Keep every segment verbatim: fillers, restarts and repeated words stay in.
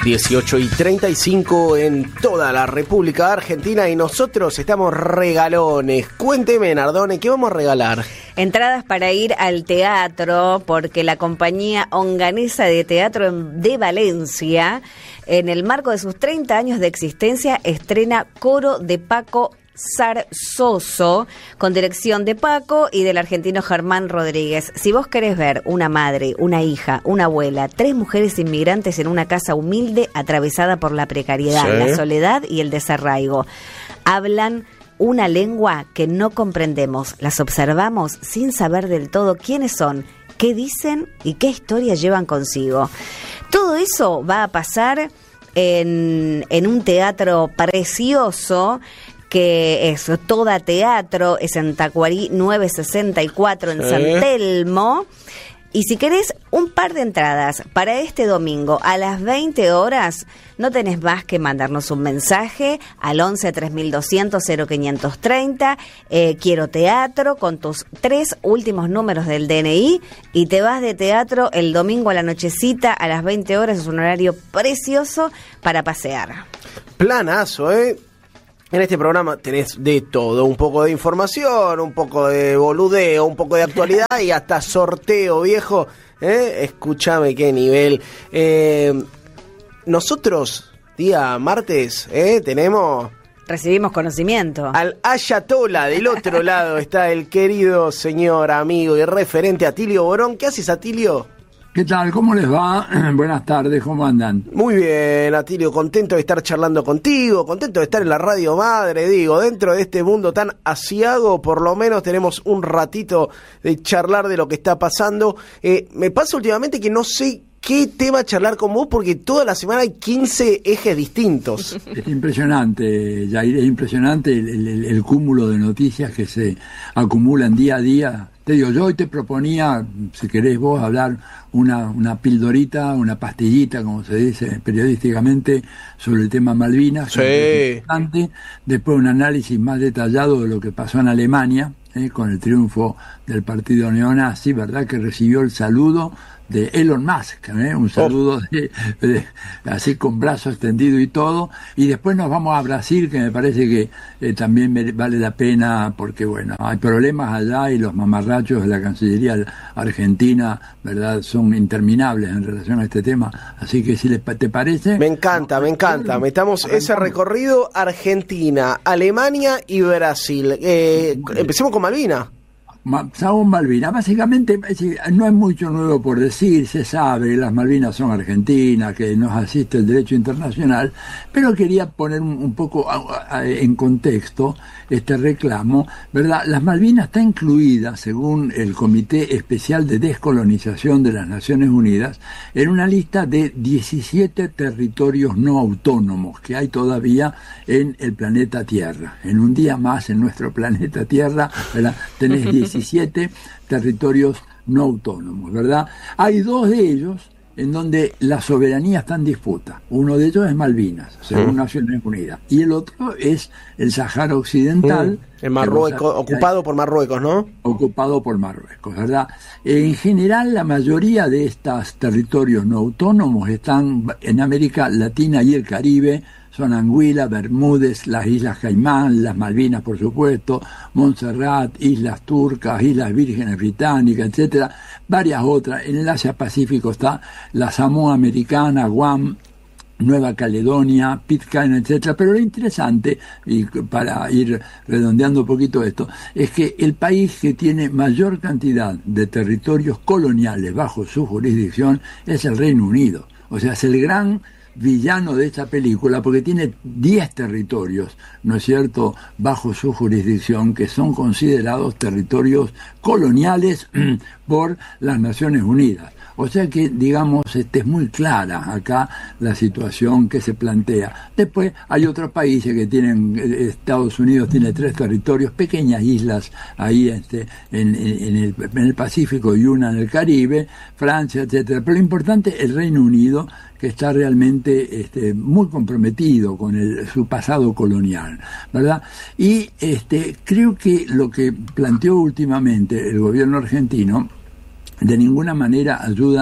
dieciocho y treinta y cinco en toda la República Argentina y nosotros estamos regalones. Cuénteme, Nardone, ¿qué vamos a regalar? Entradas para ir al teatro, porque la compañía Onganesa de Teatro de Valencia, en el marco de sus treinta años de existencia, estrena Coro de Paco Zarzoso, con dirección de Paco y del argentino Germán Rodríguez. Si vos querés ver una madre, una hija, una abuela, tres mujeres inmigrantes en una casa humilde atravesada por la precariedad, sí, la soledad y el desarraigo, hablan una lengua que no comprendemos, las observamos sin saber del todo quiénes son, qué dicen y qué historia llevan consigo. Todo eso va a pasar en, en un teatro precioso que es Toda Teatro, es en Tacuarí nueve sesenta y cuatro en San Telmo. Y si querés un par de entradas para este domingo a las veinte horas, no tenés más que mandarnos un mensaje al once tres mil doscientos cero quinientos treinta, eh, quiero teatro, con tus tres últimos números del D N I, y te vas de teatro el domingo a la nochecita a las veinte horas. Es un horario precioso para pasear. Planazo, ¿eh? En este programa tenés de todo, un poco de información, un poco de boludeo, un poco de actualidad y hasta sorteo, viejo. ¿Eh? Escúchame qué nivel. Eh, nosotros, día martes, ¿eh? tenemos... Recibimos conocimiento. Al Ayatola, del otro lado está el querido señor, amigo y referente Atilio Borón. ¿Qué haces, Atilio? ¿Qué tal? ¿Cómo les va? Buenas tardes, ¿cómo andan? Muy bien, Atilio, contento de estar charlando contigo, contento de estar en la radio madre, digo, dentro de este mundo tan asiago, por lo menos tenemos un ratito de charlar de lo que está pasando. Eh, me pasa últimamente que no sé qué tema charlar con vos, porque toda la semana hay quince ejes distintos. Es impresionante, Jair, es impresionante el, el, el cúmulo de noticias que se acumulan día a día. Te digo, yo hoy te proponía, si querés vos, hablar una, una pildorita, una pastillita, como se dice periodísticamente, sobre el tema Malvinas. Sí. Importante. Después un análisis más detallado de lo que pasó en Alemania, eh, con el triunfo del partido neonazi, ¿verdad?, que recibió el saludo de Elon Musk, ¿eh? un saludo de, de, así con brazo extendido y todo, y después nos vamos a Brasil, que me parece que eh, también me vale la pena, porque bueno, hay problemas allá y los mamarrachos de la Cancillería Argentina, verdad, son interminables en relación a este tema, así que si les, te parece... Me encanta, me encanta, metamos ese recorrido: Argentina, Alemania y Brasil. Eh, empecemos con Malvinas. Sabón Malvinas, básicamente no hay mucho nuevo por decir, se sabe, las Malvinas son argentinas, que nos asiste el derecho internacional, pero quería poner un, un poco a, a, en contexto este reclamo, ¿verdad? Las Malvinas está incluida, según el Comité Especial de Descolonización de las Naciones Unidas, en una lista de diecisiete territorios no autónomos que hay todavía en el planeta Tierra. En un día más en nuestro planeta Tierra, ¿verdad?, tenés diecisiete territorios no autónomos, ¿verdad? Hay dos de ellos en donde la soberanía está en disputa. Uno de ellos es Malvinas, según mm. Naciones Unidas, y el otro es el Sáhara Occidental. Mm. En Marruecos, ocupado por Marruecos, ¿no? Ocupado por Marruecos, ¿verdad? En general, la mayoría de estos territorios no autónomos están en América Latina y el Caribe. Son Anguila, Bermúdez, las Islas Caimán, las Malvinas, por supuesto, Montserrat, Islas Turcas, Islas Vírgenes Británicas, etcétera, varias otras. En el Asia Pacífico está la Samoa Americana, Guam, Nueva Caledonia, Pitcairn, etcétera. Pero lo interesante, y para ir redondeando un poquito esto, es que el país que tiene mayor cantidad de territorios coloniales bajo su jurisdicción es el Reino Unido. O sea, es el gran villano de esta película, porque tiene diez territorios, ¿no es cierto?, bajo su jurisdicción, que son considerados territorios coloniales por las Naciones Unidas. O sea que, digamos, este, es muy clara acá la situación que se plantea. Después hay otros países que tienen, Estados Unidos tiene tres territorios, pequeñas islas ahí este, en, en, el, en el Pacífico y una en el Caribe, Francia, etcétera. Pero lo importante es el Reino Unido, que está realmente este, muy comprometido con el, su pasado colonial, ¿verdad? Y este, creo que lo que planteó últimamente el gobierno argentino de ninguna manera ayuda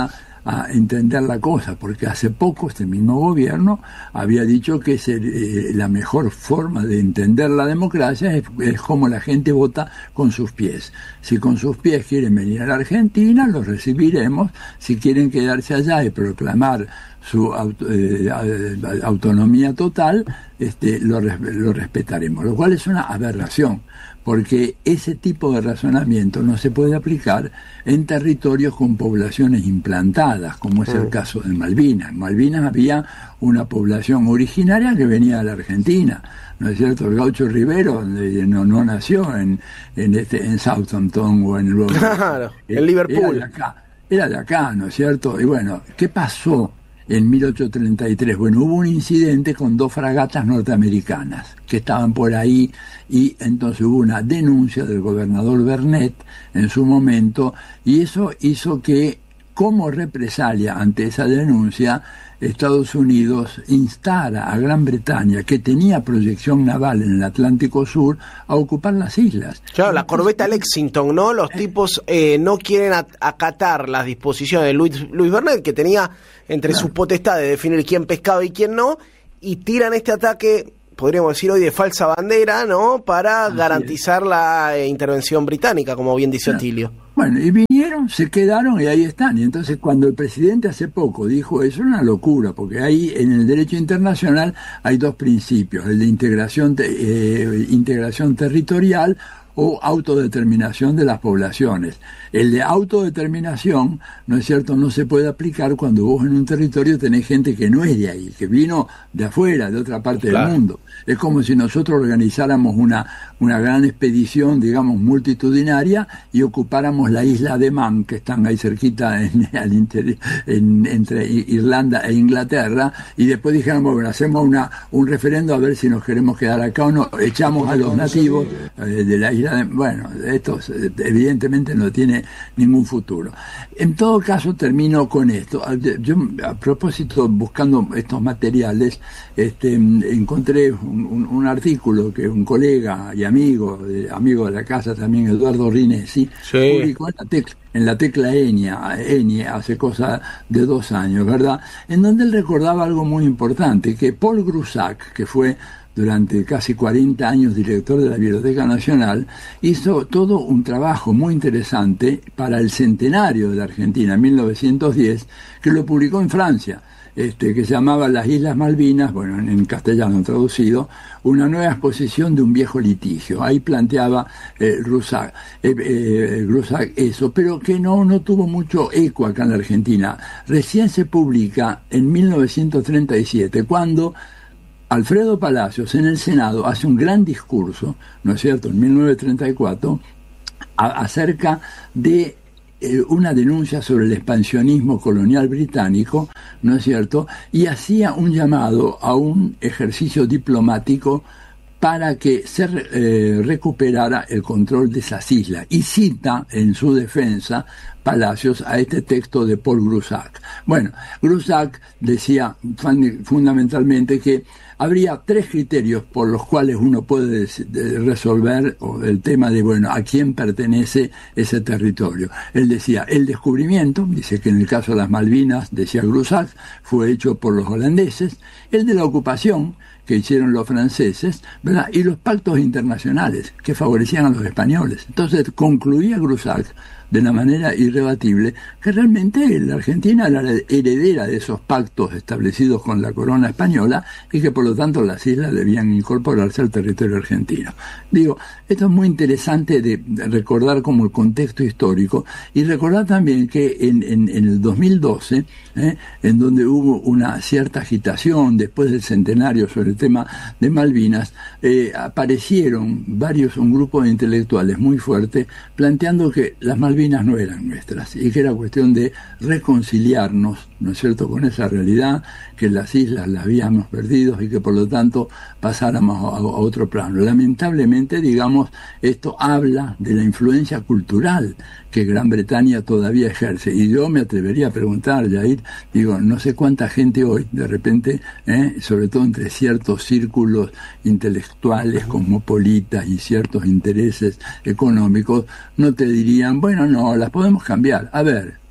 a entender la cosa, porque hace poco este mismo gobierno había dicho que ser, eh, la mejor forma de entender la democracia es, es como la gente vota con sus pies. Si con sus pies quieren venir a la Argentina, los recibiremos. Si quieren quedarse allá y proclamar su auto, eh, autonomía total, este, lo, lo respetaremos, lo cual es una aberración, porque ese tipo de razonamiento no se puede aplicar en territorios con poblaciones implantadas, como es el caso de Malvinas. En Malvinas había una población originaria que venía de la Argentina, ¿no es cierto? El gaucho Rivero no, no nació en, en, este, en Southampton o en el... Claro, en Liverpool. Era de acá, era de acá, ¿no es cierto? Y bueno, ¿qué pasó en mil ochocientos treinta y tres? Bueno, hubo un incidente con dos fragatas norteamericanas que estaban por ahí, y entonces hubo una denuncia del gobernador Bernet en su momento, y eso hizo que, como represalia ante esa denuncia, Estados Unidos instara a Gran Bretaña, que tenía proyección naval en el Atlántico Sur, a ocupar las islas. Claro, la corbeta Lexington, ¿no? Los tipos eh, no quieren acatar las disposiciones de Luis, Luis Bernet, que tenía entre claro. sus potestades definir quién pescaba y quién no, y tiran este ataque, podríamos decir hoy, de falsa bandera, ¿no? Para Así garantizar es. la eh, intervención británica, como bien dice claro. Atilio. Bueno, y vinieron, se quedaron y ahí están. Y entonces cuando el presidente hace poco dijo eso, era una locura, porque ahí en el derecho internacional hay dos principios, el de integración, eh, integración territorial o autodeterminación de las poblaciones. El de autodeterminación, ¿no es cierto?, no se puede aplicar cuando vos en un territorio tenés gente que no es de ahí, que vino de afuera, de otra parte claro. del mundo. Es como si nosotros organizáramos una, una gran expedición, digamos, multitudinaria, y ocupáramos la isla de Man, que están ahí cerquita en, al interior, en, entre Irlanda e Inglaterra, y después dijéramos, bueno, hacemos una, un referendo a ver si nos queremos quedar acá o no, echamos a los nativos eh, de la isla de... Bueno, esto evidentemente no tiene ningún futuro. En todo caso, termino con esto. Yo, a propósito, buscando estos materiales, este, encontré un, un, un artículo que un colega y amigo, de, amigo de la casa también, Eduardo Rinesi, sí. publicó en la, tecla, en la tecla Enia, Enia, hace cosa de dos años, ¿verdad? En donde él recordaba algo muy importante, que Paul Grusac, que fue durante casi cuarenta años director de la Biblioteca Nacional, hizo todo un trabajo muy interesante para el centenario de la Argentina, en mil novecientos diez, que lo publicó en Francia, este, que se llamaba Las Islas Malvinas, bueno, en, en castellano traducido, una nueva exposición de un viejo litigio. Ahí planteaba eh, Grusac, eh, eh, Grusac eso, pero que no, no tuvo mucho eco acá en la Argentina. Recién se publica en mil novecientos treinta y siete, cuando Alfredo Palacios en el Senado hace un gran discurso, ¿no es cierto?, en mil novecientos treinta y cuatro, a, acerca de eh, una denuncia sobre el expansionismo colonial británico, ¿no es cierto?, y hacía un llamado a un ejercicio diplomático para que se eh, recuperara el control de esas islas, y cita en su defensa Palacios a este texto de Paul Grusac. Bueno, Grusac decía fundamentalmente que habría tres criterios por los cuales uno puede resolver el tema de, bueno, a quién pertenece ese territorio. Él decía, el descubrimiento, dice que en el caso de las Malvinas, decía Grusac, fue hecho por los holandeses, el de la ocupación, que hicieron los franceses, ¿verdad?, y los pactos internacionales que favorecían a los españoles. Entonces concluía Grusac de una manera irrebatible que realmente la Argentina era la heredera de esos pactos establecidos con la corona española, y que por lo tanto las islas debían incorporarse al territorio argentino. Digo, esto es muy interesante de, de recordar como el contexto histórico, y recordar también que en, en, en el dos mil doce, eh, en donde hubo una cierta agitación después del centenario sobre el tema de Malvinas, eh, aparecieron varios, un grupo de intelectuales muy fuerte planteando que las Malvinas no eran nuestras, y que era cuestión de reconciliarnos, ¿no es cierto?, con esa realidad, que las islas las habíamos perdido y que por lo tanto pasáramos a, a otro plano. Lamentablemente, digamos, esto habla de la influencia cultural que Gran Bretaña todavía ejerce, y yo me atrevería a preguntar, Jair, digo, no sé cuánta gente hoy, de repente, eh, sobre todo entre ciertos círculos intelectuales, cosmopolitas y ciertos intereses económicos, no te dirían, bueno, no, las podemos cambiar. A ver,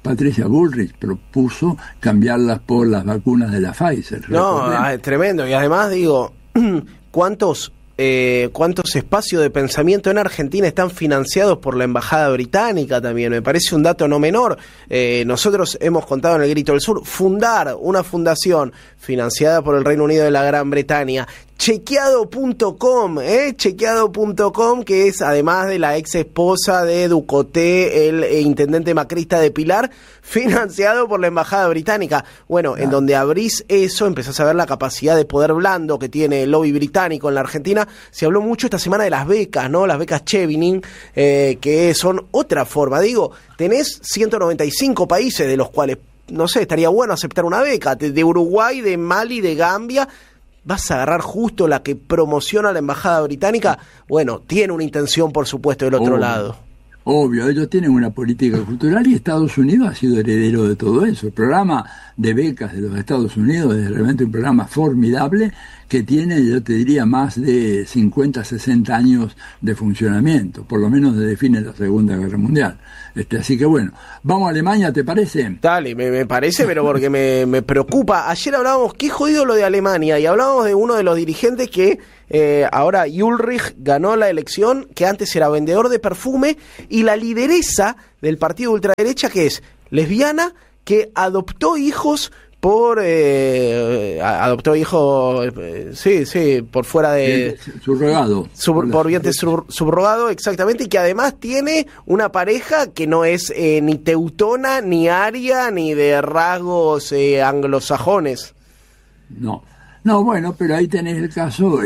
Patricia Bullrich propuso cambiarlas por las vacunas de la Pfizer. No, es tremendo. Y además digo, ¿cuántos eh, cuántos espacios de pensamiento en Argentina están financiados por la Embajada Británica también? Me parece un dato no menor. Eh, nosotros hemos contado en el Grito del Sur, fundar una fundación financiada por el Reino Unido de la Gran Bretaña, chequeado punto com, ¿eh? chequeado punto com, que es además de la ex esposa de Ducoté, el eh, intendente macrista de Pilar, financiado por la Embajada Británica. Bueno, claro. En donde abrís eso, empezás a ver la capacidad de poder blando que tiene el lobby británico en la Argentina. Se habló mucho esta semana de las becas, ¿no? Las becas Chevening, eh, que son otra forma. Digo, tenés ciento noventa y cinco países de los cuales, no sé, estaría bueno aceptar una beca, de Uruguay, de Mali, de Gambia. Vas a agarrar justo la que promociona la Embajada Británica. Bueno, tiene una intención, por supuesto, del otro obvio, lado. Obvio, ellos tienen una política cultural y Estados Unidos ha sido heredero de todo eso. El programa de becas de los Estados Unidos es realmente un programa formidable que tiene, yo te diría, más de cincuenta, sesenta años de funcionamiento, por lo menos desde fines de la Segunda Guerra Mundial. Este, así que bueno, vamos a Alemania, ¿te parece? Dale, me, me parece, pero porque me, me preocupa. Ayer hablábamos, qué jodido lo de Alemania, y hablábamos de uno de los dirigentes que eh, ahora Ulrich ganó la elección, que antes era vendedor de perfume, y la lideresa del partido ultraderecha, que es lesbiana, que adoptó hijos por eh, adoptó hijos eh, sí sí por fuera de subrogado sub, por vientre sub, subrogado, exactamente, y que además tiene una pareja que no es eh, ni teutona ni aria ni de rasgos eh, anglosajones. No, no, bueno, pero ahí tenés el caso,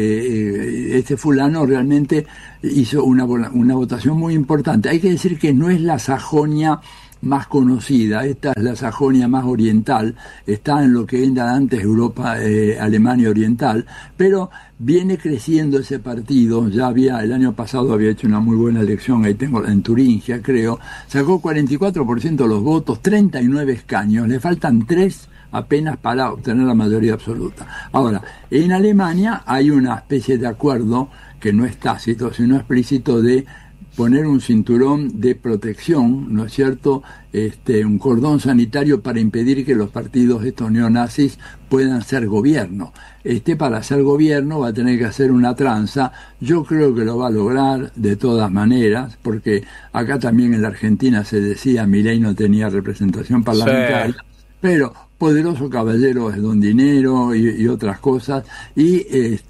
este este fulano realmente hizo una una votación muy importante. Hay que decir que no es la Sajonia más conocida, esta es la Sajonia más oriental, está en lo que era antes Europa, eh, Alemania Oriental, pero viene creciendo ese partido. Ya había, el año pasado había hecho una muy buena elección, ahí tengo en Turingia, creo, sacó cuarenta y cuatro por ciento de los votos, treinta y nueve escaños, le faltan tres apenas para obtener la mayoría absoluta. Ahora, en Alemania hay una especie de acuerdo que no es tácito, sino explícito, de poner un cinturón de protección, ¿no es cierto?, este, un cordón sanitario para impedir que los partidos estos neonazis puedan ser gobierno. Este, para ser gobierno va a tener que hacer una tranza. Yo creo que lo va a lograr de todas maneras, porque acá también en la Argentina se decía Milei no tenía representación parlamentaria, sí. Pero poderoso caballero es don dinero y, y otras cosas, y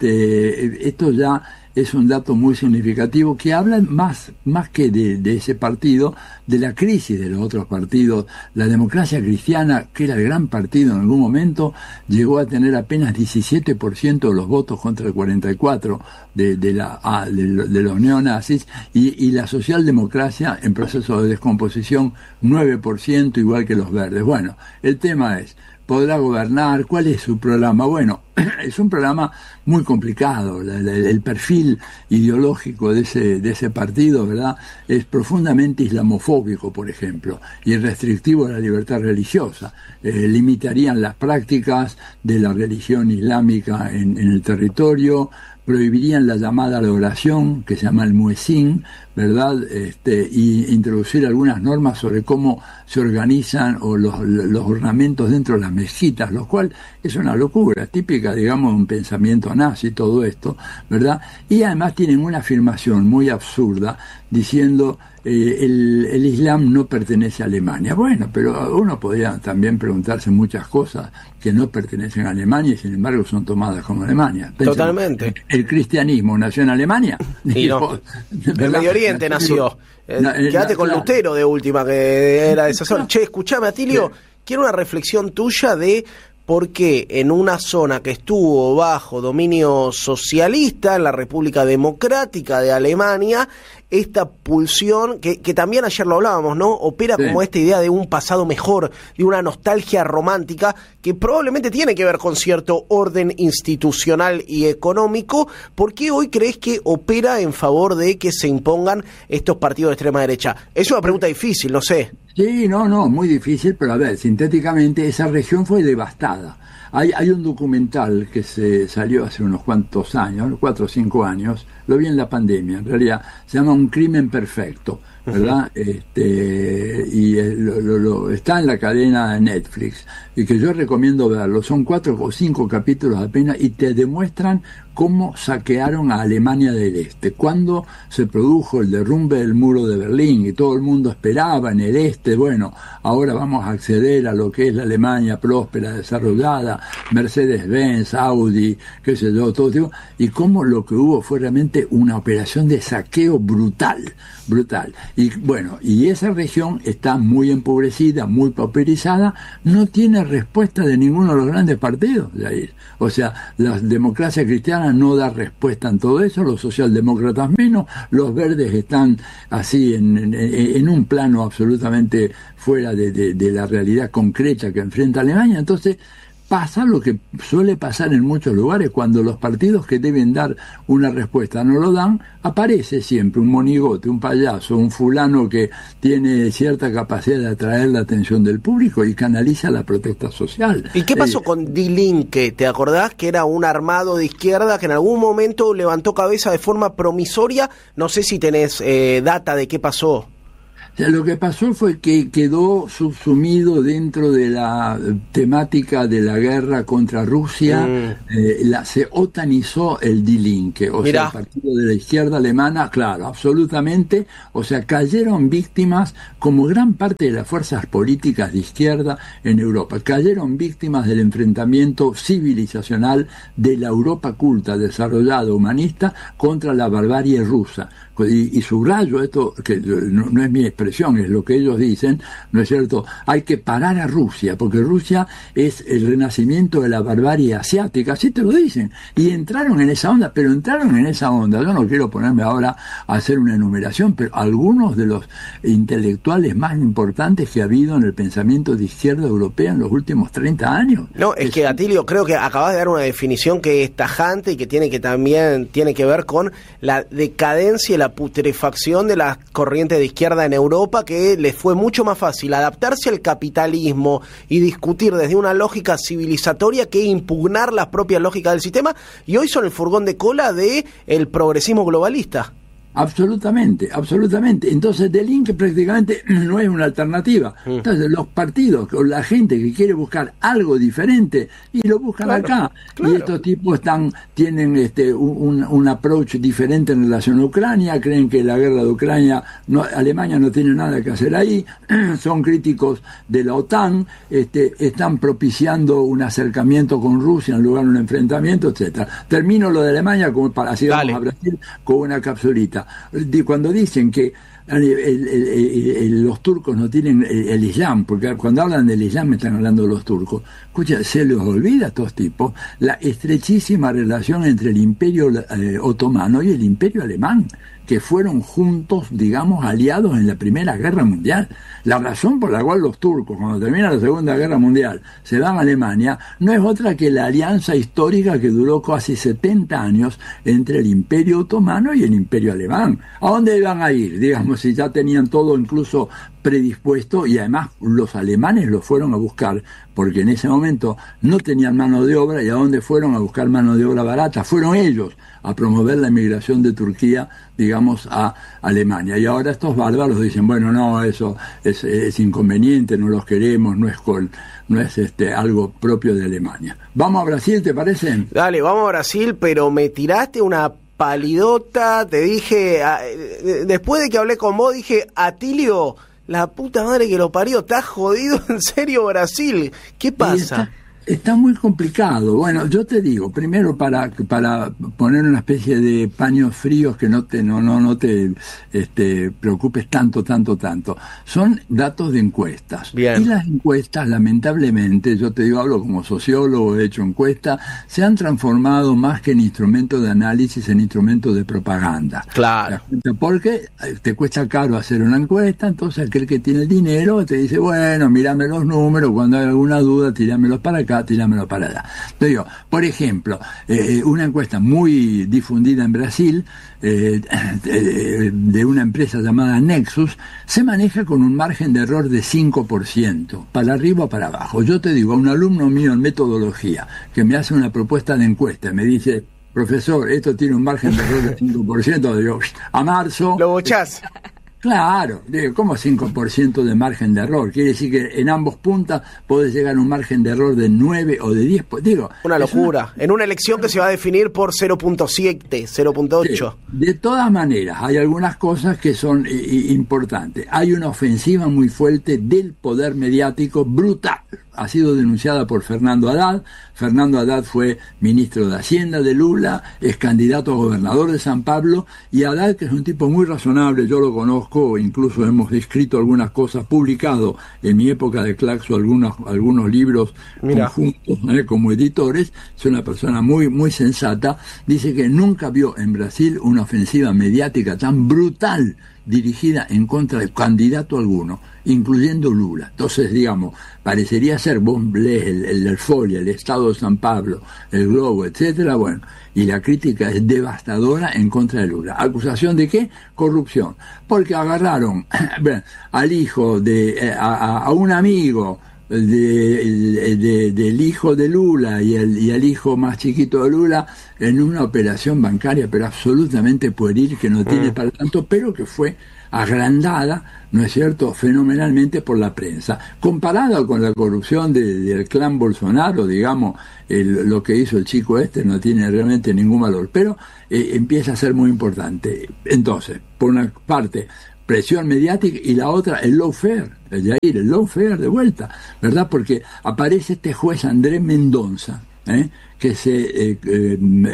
este, esto ya es un dato muy significativo que habla más, más que de, de ese partido, de la crisis de los otros partidos. La Democracia Cristiana, que era el gran partido en algún momento, llegó a tener apenas diecisiete por ciento de los votos contra el cuarenta y cuatro por ciento de, de, la, ah, de, de los neonazis, y, y la socialdemocracia en proceso de descomposición nueve por ciento, igual que los verdes. Bueno, el tema es, ¿podrá gobernar? ¿Cuál es su programa? Bueno, es un programa muy complicado. El, el, el perfil ideológico de ese, de ese partido, ¿verdad?, es profundamente islamofóbico, por ejemplo, y restrictivo a la libertad religiosa. Eh, limitarían las prácticas de la religión islámica en, en el territorio, prohibirían la llamada a la oración, que se llama el muezín, ¿verdad?, este, y introducir algunas normas sobre cómo se organizan o los, los ornamentos dentro de las mezquitas, lo cual es una locura, típica, digamos, de un pensamiento nazi, todo esto, ¿verdad? Y además tienen una afirmación muy absurda diciendo eh, el, el Islam no pertenece a Alemania. Bueno, pero uno podría también preguntarse muchas cosas que no pertenecen a Alemania y sin embargo son tomadas como Alemania. Pensemos, totalmente. El, el cristianismo nació en Alemania. Y no. El Medio Oriente nació. Eh, no, eh, quédate no, con claro. Lutero de última, que era de esa zona. Che, escuchame, Atilio, sí. Quiero una reflexión tuya de por qué en una zona que estuvo bajo dominio socialista, en la República Democrática de Alemania, esta pulsión, que, que también ayer lo hablábamos, ¿no?, opera sí. como esta idea de un pasado mejor, de una nostalgia romántica, que probablemente tiene que ver con cierto orden institucional y económico. ¿Por qué hoy crees que opera en favor de que se impongan estos partidos de extrema derecha? Es una pregunta difícil, no sé. Sí, no, no, muy difícil, pero a ver, sintéticamente esa región fue devastada. Hay, hay un documental que se salió hace unos cuantos años, cuatro o cinco años, lo vi en la pandemia, en realidad, se llama Un crimen perfecto, ¿verdad? Uh-huh. Este, y lo, lo, lo, está en la cadena de Netflix, y que yo recomiendo verlo. Son cuatro o cinco capítulos apenas, y te demuestran cómo saquearon a Alemania del Este, cuando se produjo el derrumbe del muro de Berlín, y todo el mundo esperaba en el Este, bueno, ahora vamos a acceder a lo que es la Alemania próspera, desarrollada, Mercedes-Benz, Audi, qué sé yo, todo tipo, y cómo lo que hubo fue realmente una operación de saqueo brutal, brutal. Y bueno, y esa región está muy empobrecida, muy pauperizada, no tiene respuesta de ninguno de los grandes partidos, Jair. O sea, la democracia cristiana no da respuesta en todo eso, los socialdemócratas menos, los verdes están así en, en, en un plano absolutamente fuera de, de, de la realidad concreta que enfrenta Alemania. Entonces pasa lo que suele pasar en muchos lugares: cuando los partidos que deben dar una respuesta no lo dan, aparece siempre un monigote, un payaso, un fulano que tiene cierta capacidad de atraer la atención del público y canaliza la protesta social. ¿Y qué pasó eh, con Die Linke? ¿Te acordás que era un armado de izquierda que en algún momento levantó cabeza de forma promisoria? No sé si tenés eh, data de qué pasó. Lo que pasó fue que quedó subsumido dentro de la temática de la guerra contra Rusia, mm. eh, la, se otanizó el Die Linke, o Mirá. sea, el partido de la izquierda alemana, claro, absolutamente, o sea, cayeron víctimas, como gran parte de las fuerzas políticas de izquierda en Europa, cayeron víctimas del enfrentamiento civilizacional de la Europa culta, desarrollada, humanista, contra la barbarie rusa. Y, y subrayo esto, que no, no es mi expresión, es lo que ellos dicen, ¿no es cierto? Hay que parar a Rusia, porque Rusia es el renacimiento de la barbarie asiática, así te lo dicen. Y entraron en esa onda, pero entraron en esa onda. Yo no quiero ponerme ahora a hacer una enumeración, pero algunos de los intelectuales más importantes que ha habido en el pensamiento de izquierda europea en los últimos treinta años. No, es, es que, Atilio, creo que acabas de dar una definición que es tajante y que tiene que también tiene que ver con la decadencia y la putrefacción de las corrientes de izquierda en Europa, que les fue mucho más fácil adaptarse al capitalismo y discutir desde una lógica civilizatoria que impugnar las propias lógicas del sistema, y hoy son el furgón de cola de el progresismo globalista. Absolutamente, absolutamente. Entonces, Die Linke prácticamente no es una alternativa. Entonces, los partidos o la gente que quiere buscar algo diferente y lo buscan claro, acá. Claro. Y estos tipos están tienen este un, un approach diferente en relación a Ucrania, creen que la guerra de Ucrania, no, Alemania no tiene nada que hacer ahí, son críticos de la OTAN, este, están propiciando un acercamiento con Rusia en lugar de un enfrentamiento, etcétera. Termino lo de Alemania, como para así vamos a Brasil, con una capsulita. Cuando dicen que el, el, el, el, los turcos no tienen el, el Islam, porque cuando hablan del Islam me están hablando de los turcos, escucha, se les olvida a estos tipos la estrechísima relación entre el imperio eh, otomano y el imperio alemán, que fueron juntos, digamos, aliados en la Primera Guerra Mundial. La razón por la cual los turcos, cuando termina la Segunda Guerra Mundial, se van a Alemania, no es otra que la alianza histórica que duró casi setenta años entre el Imperio Otomano y el Imperio Alemán. ¿A dónde iban a ir? Digamos, si ya tenían todo incluso predispuesto, y además los alemanes lo fueron a buscar, porque en ese momento no tenían mano de obra, y a dónde fueron a buscar mano de obra barata, fueron ellos a promover la inmigración de Turquía, digamos, a Alemania. Y ahora estos bárbaros dicen, bueno, no, eso es, es inconveniente, no los queremos, no es col, no es este algo propio de Alemania. Vamos a Brasil, ¿te parece? Dale, vamos a Brasil, pero me tiraste una palidota, te dije, a, después de que hablé con vos, dije, Atilio, la puta madre que lo parió, ¿estás jodido en serio Brasil? ¿Qué pasa? Está muy complicado. Bueno, yo te digo, primero para para poner una especie de paños fríos que no te no no no te este preocupes tanto tanto tanto. Son datos de encuestas. Bien. Y las encuestas, lamentablemente, yo te digo, hablo como sociólogo, he hecho encuestas, se han transformado más que en instrumentos de análisis en instrumentos de propaganda. Claro. Porque te cuesta caro hacer una encuesta, entonces aquel que tiene el dinero te dice, bueno, mírame los números, cuando hay alguna duda, tíramelos para acá, tirámelo para allá. Te digo, por ejemplo, eh, una encuesta muy difundida en Brasil, eh, de, de una empresa llamada Nexus, se maneja con un margen de error de cinco por ciento, para arriba o para abajo. Yo te digo, a un alumno mío en metodología, que me hace una propuesta de encuesta, me dice, profesor, esto tiene un margen de error de cinco por ciento, digo, a marzo... Lo bochás. Claro, digo, ¿cómo cinco por ciento de margen de error? Quiere decir que en ambos puntas podés llegar a un margen de error de nueve o de diez. Digo, una locura. Una... En una elección que se va a definir por cero punto siete, cero punto ocho. Sí. De todas maneras, hay algunas cosas que son eh, importantes. Hay una ofensiva muy fuerte del poder mediático brutal. Ha sido denunciada por Fernando Haddad. Fernando Haddad fue ministro de Hacienda de Lula, es candidato a gobernador de San Pablo, y Haddad, que es un tipo muy razonable, yo lo conozco, incluso hemos escrito algunas cosas, publicado en mi época de Claxo algunos, algunos libros Mira. conjuntos ¿eh? como editores, es una persona muy, muy sensata, dice que nunca vio en Brasil una ofensiva mediática tan brutal dirigida en contra de candidato alguno, incluyendo Lula. Entonces, digamos, parecería ser, vos lees el, el, el Folia, el Estado de San Pablo, el Globo, etcétera, bueno, y la crítica es devastadora en contra de Lula. ¿Acusación de qué? Corrupción. Porque agarraron al hijo de, a, a un amigo de, de, de, del hijo de Lula y el, y el hijo más chiquito de Lula en una operación bancaria, pero absolutamente pueril, que no tiene para tanto, pero que fue agrandada, ¿no es cierto?, fenomenalmente por la prensa. Comparada con la corrupción de, del clan Bolsonaro, digamos, el, lo que hizo el chico este no tiene realmente ningún valor, pero eh, empieza a ser muy importante. Entonces, por una parte, presión mediática, y la otra, el lawfare, el Jair, el lawfare de vuelta, ¿verdad? Porque aparece este juez Andrés Mendonça, ¿eh? que se eh, eh,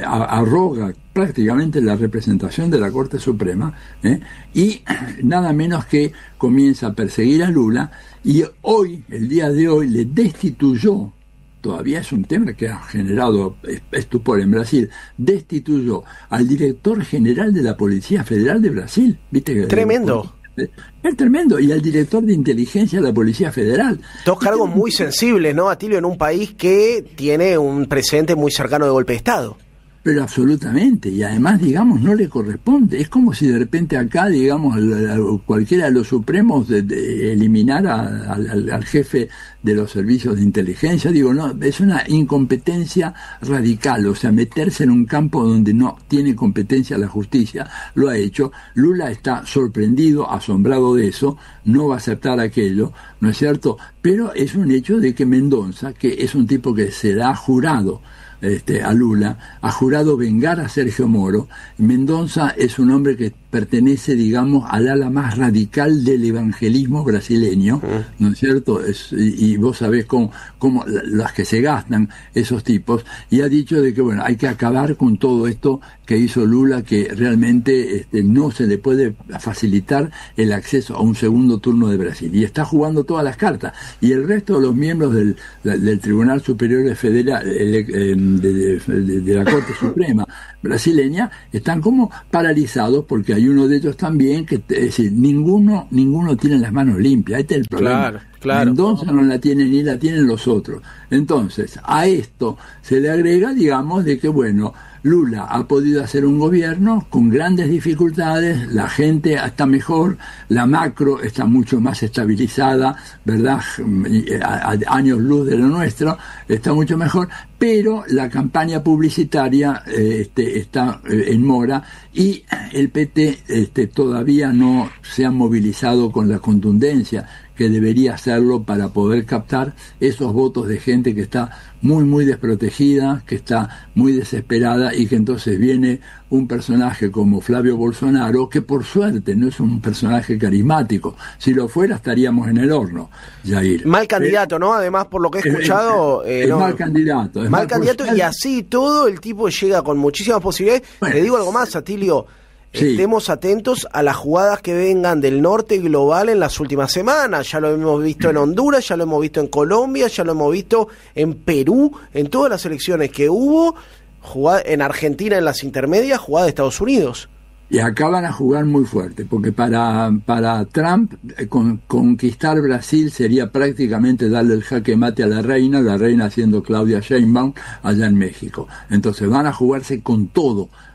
arroga prácticamente la representación de la Corte Suprema, ¿eh? y nada menos que comienza a perseguir a Lula, y hoy, el día de hoy, le destituyó, todavía es un tema que ha generado estupor en Brasil, destituyó al director general de la Policía Federal de Brasil. ¿Viste? Tremendo. Es tremendo. Y al director de inteligencia de la Policía Federal. Dos cargos muy sensibles, ¿no, Atilio? En un país que tiene un precedente muy cercano de golpe de Estado. Pero absolutamente, y además, digamos, no le corresponde. Es como si de repente acá, digamos, cualquiera de los supremos de, de eliminara al, al, al jefe de los servicios de inteligencia. Digo, no, es una incompetencia radical, o sea, meterse en un campo donde no tiene competencia la justicia. Lo ha hecho. Lula está sorprendido, asombrado de eso, no va a aceptar aquello, ¿no es cierto? Pero es un hecho de que Mendonça, que es un tipo que se da jurado, Este, a Lula, ha jurado vengar a Sergio Moro. Mendonça es un hombre que pertenece, digamos, al ala más radical del evangelismo brasileño, ¿no es cierto? Es, y, y vos sabés cómo, cómo las que se gastan esos tipos, y ha dicho de que, bueno, hay que acabar con todo esto que hizo Lula, que realmente este, no se le puede facilitar el acceso a un segundo turno de Brasil, y está jugando todas las cartas, y el resto de los miembros del, del Tribunal Superior Federal, el, de, de, de, de la Corte Suprema brasileña, están como paralizados, porque hay uno de ellos también que, es decir, ninguno ninguno tiene las manos limpias. Este es el problema. Claro, claro. Mendonça no la tiene ni la tienen los otros. Entonces, a esto se le agrega, digamos, de que, bueno, Lula ha podido hacer un gobierno con grandes dificultades, la gente está mejor, la macro está mucho más estabilizada, ¿verdad? A, a años luz de lo nuestro, está mucho mejor, pero la campaña publicitaria eh, este, está eh, en mora, y el P T este, todavía no se ha movilizado con la contundencia que debería hacerlo para poder captar esos votos de gente que está muy, muy desprotegida, que está muy desesperada, y que entonces viene un personaje como Flavio Bolsonaro, que por suerte no es un personaje carismático. Si lo fuera, estaríamos en el horno, Jair. Mal candidato, ¿no? Además, por lo que he escuchado... Es, es, eh, no, es mal candidato. Es mal, mal candidato, y así todo, el tipo llega con muchísimas posibilidades. Bueno, le digo algo más, Atilio. Sí. Estemos atentos a las jugadas que vengan del norte global en las últimas semanas. Ya lo hemos visto en Honduras, ya lo hemos visto en Colombia, ya lo hemos visto en Perú, en todas las elecciones que hubo, jugada, en Argentina en las intermedias, jugada de Estados Unidos. Y acá van a jugar muy fuerte, porque para, para Trump eh, con, conquistar Brasil sería prácticamente darle el jaque mate a la reina, la reina siendo Claudia Sheinbaum allá en México. Entonces van a jugarse con todo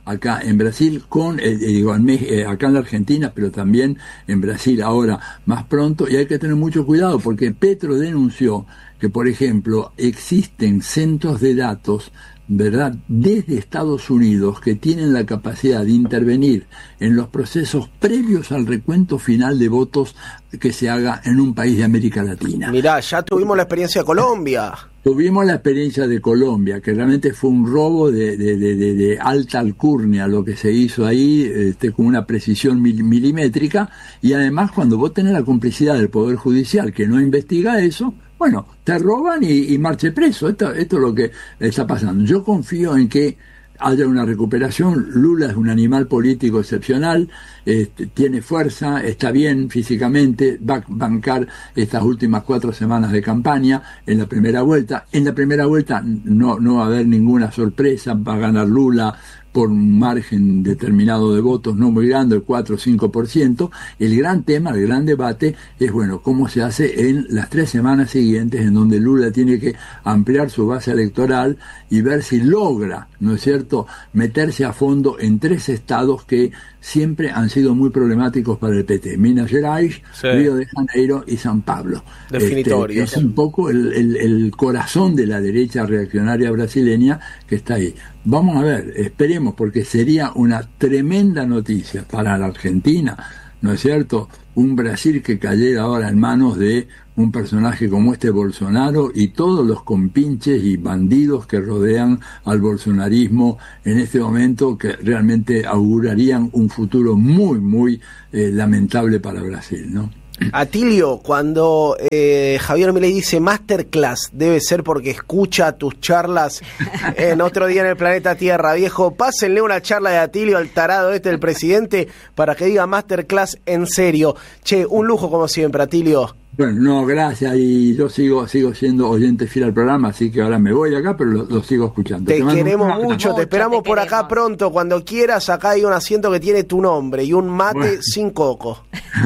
acá en Brasil, con eh, digo, en, eh, acá en la Argentina, pero también en Brasil ahora más pronto, y hay que tener mucho cuidado porque Petro denunció que, por ejemplo, existen centros de datos, ¿verdad?, desde Estados Unidos que tienen la capacidad de intervenir en los procesos previos al recuento final de votos que se haga en un país de América Latina. Mirá, ya tuvimos la experiencia de Colombia. Tuvimos la experiencia de Colombia, que realmente fue un robo de, de, de, de, de alta alcurnia lo que se hizo ahí, este, con una precisión mil, milimétrica, y además cuando vos tenés la complicidad del Poder Judicial que no investiga eso, bueno, te roban y, y marche preso. Esto, esto es lo que está pasando. Yo confío en que haya una recuperación. Lula es un animal político excepcional, este, tiene fuerza, está bien físicamente, va a bancar estas últimas cuatro semanas de campaña en la primera vuelta. En la primera vuelta no, no va a haber ninguna sorpresa, va a ganar Lula por un margen determinado de votos no muy grande, el cuatro o cinco por ciento. El gran tema, el gran debate es, bueno, cómo se hace en las tres semanas siguientes, en donde Lula tiene que ampliar su base electoral y ver si logra, ¿no es cierto?, meterse a fondo en tres estados que siempre han sido muy problemáticos para el P T: Minas Gerais, sí, Río de Janeiro y San Pablo. Definitorios. Este, es un poco el, el, el corazón de la derecha reaccionaria brasileña que está ahí. Vamos a ver, esperemos, porque sería una tremenda noticia para la Argentina, ¿no es cierto?, un Brasil que cayera ahora en manos de un personaje como este Bolsonaro y todos los compinches y bandidos que rodean al bolsonarismo en este momento, que realmente augurarían un futuro muy, muy eh, lamentable para Brasil, ¿no? Atilio, cuando eh, Javier Milei dice masterclass, debe ser porque escucha tus charlas en Otro Día en el Planeta Tierra. Viejo, pásenle una charla de Atilio al tarado este del presidente para que diga masterclass en serio. Che, un lujo como siempre, Atilio. Bueno, no, gracias, y yo sigo sigo siendo oyente fiel al programa, así que ahora me voy acá, pero lo, lo sigo escuchando. Te, te queremos mucho, mucho, te esperamos te por queremos. acá pronto, cuando quieras. Acá hay un asiento que tiene tu nombre y un mate bueno. sin coco.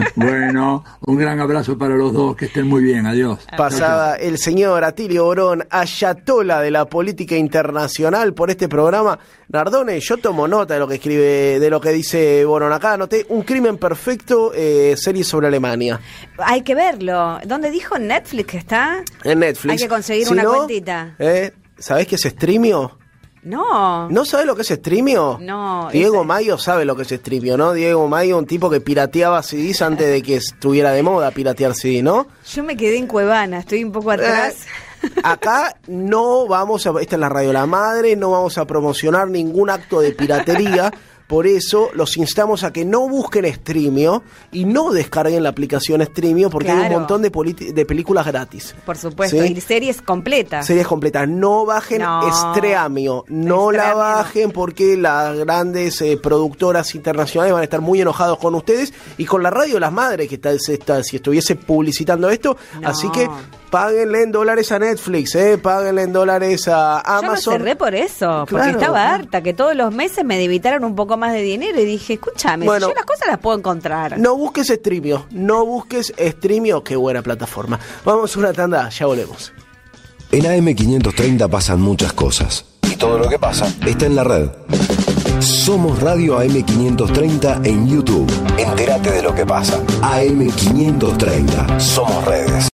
Bueno, un gran abrazo para los dos, que estén muy bien, adiós. Pasada el señor Atilio Borón, ayatola de la política internacional, por este programa. Nardone, yo tomo nota de lo que escribe, de lo que dice Borón. Acá anoté Un crimen perfecto, eh, serie sobre Alemania. Hay que verlo. ¿Dónde dijo? ¿En Netflix está? En Netflix. Hay que conseguir si una no, cuentita. Eh, ¿Sabés qué es Streamio? No. ¿No sabés lo que es Streamio? No. Diego ese... Mayo sabe lo que es Streamio, ¿no? Diego Mayo, un tipo que pirateaba C Ds antes de que estuviera de moda piratear C D, ¿no? Yo me quedé en Cuevana, estoy un poco atrás. Eh, acá no vamos a... Esta es la Radio La Madre, no vamos a promocionar ningún acto de piratería. Por eso los instamos a que no busquen Streamio y no descarguen la aplicación Streamio, porque claro. hay un montón de, politi- de películas gratis. Por supuesto, ¿sí? Y series completas. Series completas. No bajen no. Streamio, no Streamio. La bajen, porque las grandes eh, productoras internacionales van a estar muy enojados con ustedes y con la Radio Las Madres, que está, está si estuviese publicitando esto. No. Así que páguenle en dólares a Netflix, eh, páguenle en dólares a Amazon. Yo me cerré por eso, porque claro. estaba harta, que todos los meses me debitaran un poco más de dinero y dije, escúchame, bueno, yo las cosas las puedo encontrar. No busques Streamio, no busques Streamio, qué buena plataforma. Vamos a una tanda, ya volvemos. En A M quinientos treinta pasan muchas cosas y todo lo que pasa está en la red. Somos Radio A M quinientos treinta en YouTube. Entérate de lo que pasa. A M quinientos treinta. Somos redes.